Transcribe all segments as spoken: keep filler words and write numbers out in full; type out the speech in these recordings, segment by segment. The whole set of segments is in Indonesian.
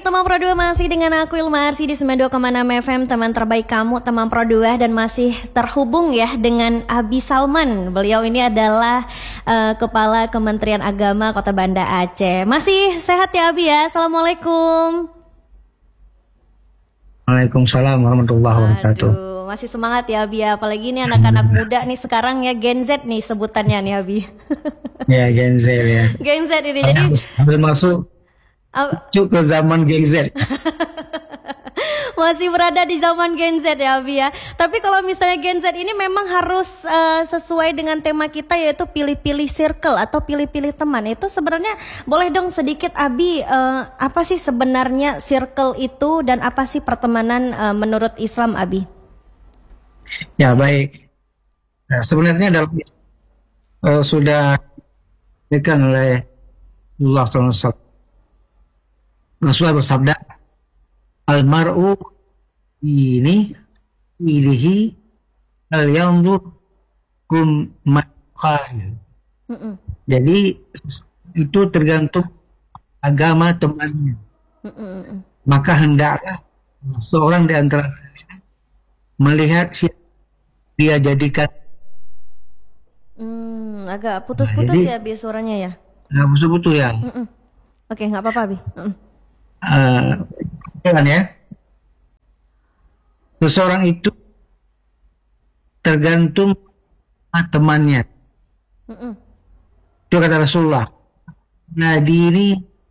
teman Pro dua masih dengan aku Ilma Arsi di sembilan puluh dua koma enam F M, teman terbaik kamu, teman Pro dua, dan masih terhubung ya dengan Abi Salman. Beliau ini adalah uh, Kepala Kementerian Agama Kota Banda Aceh. Masih sehat ya Abi ya? Assalamualaikum. Waalaikumsalam warahmatullahi wabarakatuh. Aduh, masih semangat ya Abi ya? Apalagi ini anak-anak muda nih sekarang ya, Gen Z nih sebutannya nih Abi. Ya, Gen Z ya. Gen Z ini jadi hampir masuk Cuk ke zaman Gen Z. Masih berada di zaman Gen Z ya Abi ya. Tapi kalau misalnya Gen Z ini memang harus uh, sesuai dengan tema kita, yaitu pilih-pilih circle atau pilih-pilih teman. Itu sebenarnya boleh dong sedikit Abi, uh, apa sih sebenarnya circle itu dan apa sih pertemanan uh, menurut Islam Abi? Ya baik. Nah, sebenarnya dalam uh, sudah dikatakan oleh Allah Subhanahu wa taala, Rasulullah bersabda, almar'u ini ilihi al yanzur kum makal. Jadi itu tergantung agama temannya. Mm-mm. Maka hendaklah seorang di antara melihat siapa dia jadikan. Hmm, agak putus-putus nah, ya Abi suaranya ya. Nggak putus-putus ya. Mm-mm. Oke, nggak apa-apa Abi. Mm-mm. Uh, ya, seseorang itu tergantung temannya. Mm-mm. Itu kata Rasulullah. Nah diri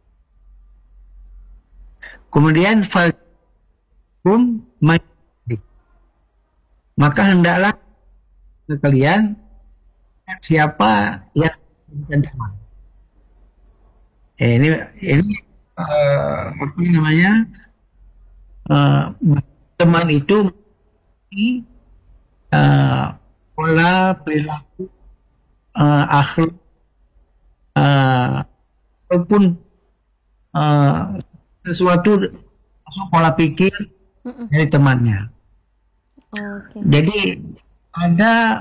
kemudian falkum majid, maka hendaklah kalian siapa yang teman. Eh, ini ini Uh, apa namanya uh, teman itu uh, pola perilaku uh, akhlak uh, ataupun uh, sesuatu masuk pola pikir Mm-mm. dari temannya. Okay. Jadi ada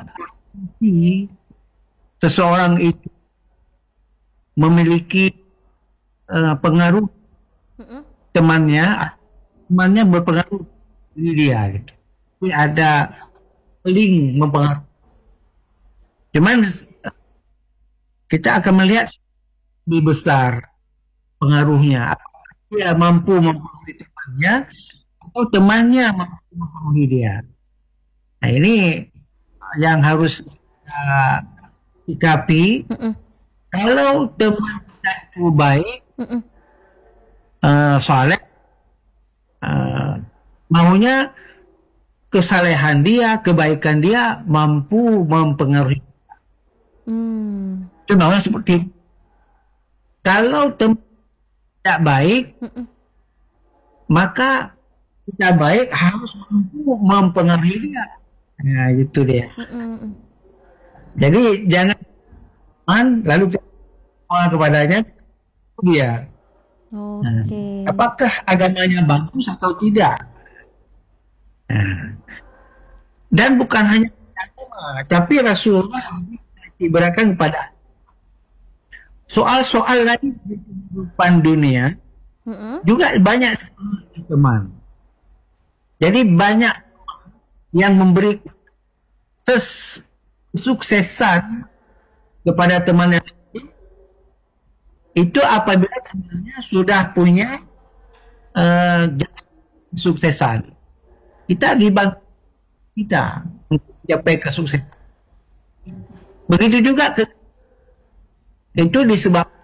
seseorang itu memiliki Uh, pengaruh mm-hmm. temannya, temannya berpengaruh di dia gitu. Jadi ada link mempengaruhi. Cuman kita akan melihat lebih besar pengaruhnya. Dia mampu mempengaruhi temannya atau temannya mampu mempengaruhi dia. Nah ini yang harus uh, sikapi. Mm-hmm. Kalau teman itu baik, uh, saleh, uh, maunya kesalehan dia, kebaikan dia mampu mempengaruhi. Hmm. Itu namanya seperti itu. Kalau teman tidak baik, Mm-mm. maka kita baik harus mampu mempengaruhi dia. Nah, gitu dia. Mm-mm. Jadi jangan lalu kepadanya dia. Okay. Nah, apakah agamanya bagus atau tidak? Nah, dan bukan hanya agama, tapi Rasulullah diberikan kepada soal-soal lain di kehidupan dunia, mm-hmm. juga banyak teman. Jadi banyak yang memberi kesuksesan kepada teman yang itu apabila temannya sudah punya uh, kesuksesan. Kita dibantu kita untuk mencapai kesuksesan. Begitu juga ke, itu disebabkan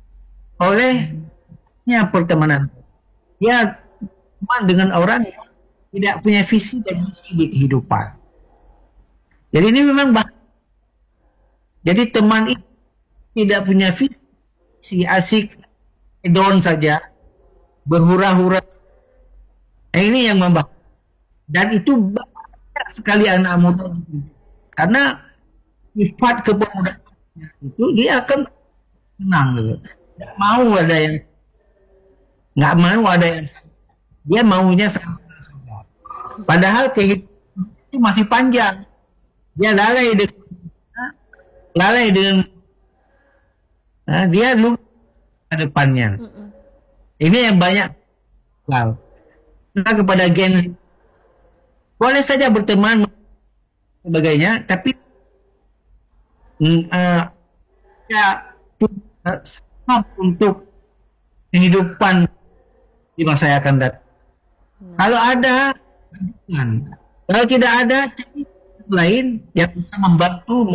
olehnya pertemanan. Dia teman dengan orang yang tidak punya visi dan misi di kehidupan. Jadi ini memang bahaya. Jadi teman itu tidak punya visi, si asik down saja, berhura-hura. Nah, ini yang membahas. Dan itu banyak sekali anak muda. Karena sifat kepemudaan itu dia akan senang gitu. Nggak mau ada yang nggak mau ada yang dia maunya senang-senang. Padahal kayak itu masih panjang. Dia lalai dengan lalai dengan nah, dia lu ke depannya. Mm-mm. Ini yang banyak Nah, kepada Gen boleh saja berteman sebagainya, tapi mm, uh, ya uh, sebab untuk kehidupan di masa yang akan datang. Hmm. Kalau ada, lanjutkan. Kalau tidak ada, cari lain yang bisa membantu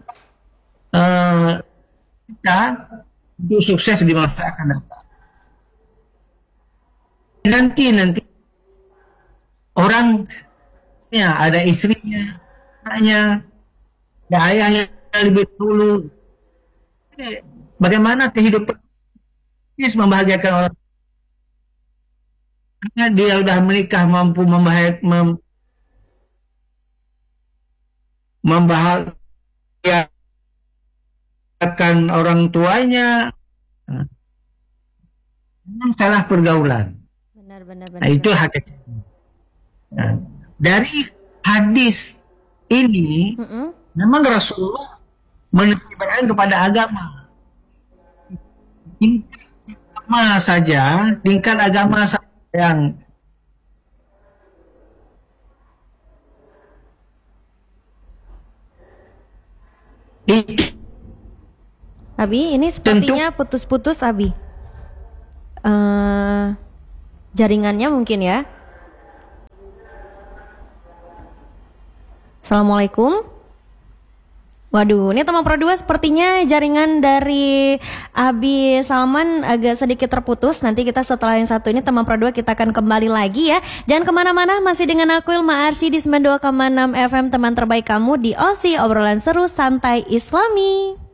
uh, kita untuk sukses di masa yang akan datang. Nanti nanti orang ya ada istrinya, anaknya, ada ayahnya lebih dulu. Bagaimana kehidupan ini membahagiakan orang? Karena dia sudah menikah mampu membahagiakan mem, membahagiakan orang tuanya. Nah, salah pergaulan. Benar, benar, benar. Nah, itu hakikatnya. Nah, dari hadis ini Mm-mm. memang Rasulullah menisbatkan kepada agama. Tingkat agama saja, tingkat agama saja yang itu Abi, ini sepertinya putus-putus, Abi. Eh, jaringannya mungkin ya. Assalamualaikum. Waduh, ini teman Pro dua sepertinya jaringan dari Abi Salman agak sedikit terputus. Nanti kita setelah yang satu ini teman Pro dua kita akan kembali lagi ya. Jangan kemana-mana, masih dengan aku Ilma Arsy di sembilan puluh dua koma enam F M, teman terbaik kamu di O S I, obrolan seru santai Islami.